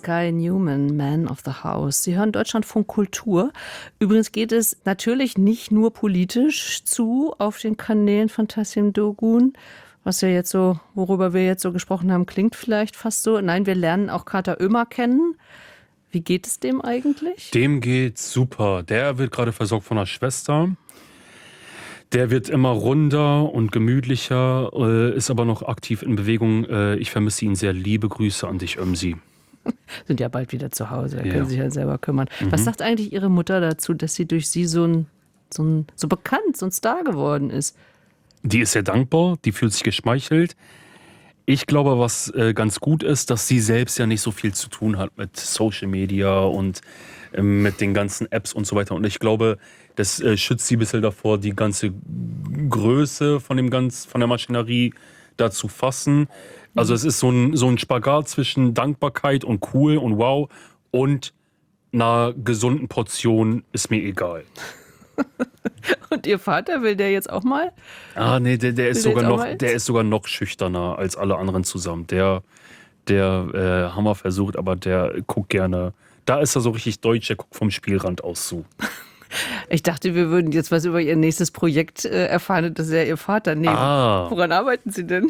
Sky Newman, Man of the House. Sie hören Deutschlandfunk Kultur. Übrigens geht es natürlich nicht nur politisch zu auf den Kanälen von Tassím Dogun. Worüber wir jetzt so gesprochen haben, klingt vielleicht fast so. Nein, wir lernen auch Kater Ömer kennen. Wie geht es dem eigentlich? Dem geht's super. Der wird gerade versorgt von einer Schwester. Der wird immer runder und gemütlicher, ist aber noch aktiv in Bewegung. Ich vermisse ihn sehr. Liebe Grüße an dich, Ömsi. Sind ja bald wieder zu Hause, da können Sie sich ja selber kümmern. Was sagt eigentlich Ihre Mutter dazu, dass sie durch Sie so bekannt, so ein Star geworden ist? Die ist sehr dankbar, die fühlt sich geschmeichelt. Ich glaube, was ganz gut ist, dass sie selbst ja nicht so viel zu tun hat mit Social Media und mit den ganzen Apps und so weiter. Und ich glaube, das schützt sie ein bisschen davor, die ganze Größe von der Maschinerie da zu fassen. Also es ist so ein Spagat zwischen Dankbarkeit und cool und wow und einer gesunden Portion ist mir egal. Und Ihr Vater, will der jetzt auch mal? Ah, nee, der ist sogar noch schüchterner als alle anderen zusammen. Der haben wir versucht, aber der guckt gerne. Da ist er so richtig deutsch, der guckt vom Spielrand aus zu. Ich dachte, wir würden jetzt was über Ihr nächstes Projekt erfahren, das ist ja Ihr Vater. Nee, woran arbeiten Sie denn?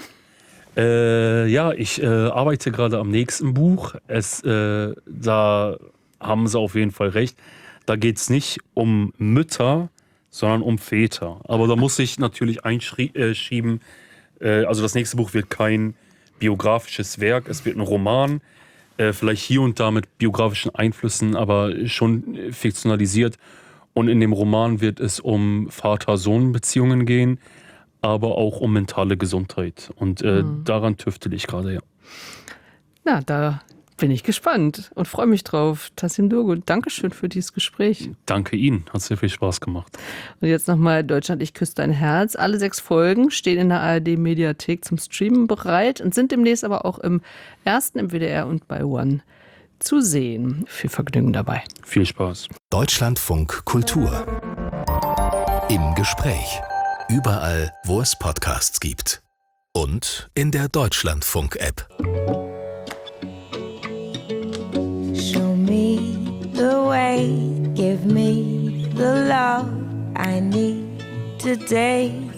Ich arbeite gerade am nächsten Buch. Da haben Sie auf jeden Fall recht. Da geht es nicht um Mütter, sondern um Väter. Aber da muss ich natürlich einschieben, also das nächste Buch wird kein biografisches Werk, es wird ein Roman, vielleicht hier und da mit biografischen Einflüssen, aber schon fiktionalisiert. Und in dem Roman wird es um Vater-Sohn-Beziehungen gehen, aber auch um mentale Gesundheit. Und daran tüftel ich gerade, ja. Na, da bin ich gespannt und freue mich drauf. Tassím Dogun, Dankeschön für dieses Gespräch. Danke Ihnen, hat sehr viel Spaß gemacht. Und jetzt nochmal Deutschland, ich küsse dein Herz. Alle 6 Folgen stehen in der ARD-Mediathek zum Streamen bereit und sind demnächst aber auch im WDR und bei One zu sehen. Viel Vergnügen dabei. Viel Spaß. Deutschlandfunk Kultur. Im Gespräch. Überall, wo es Podcasts gibt. Und in der Deutschlandfunk-App. Show me the way, give me the love I need today.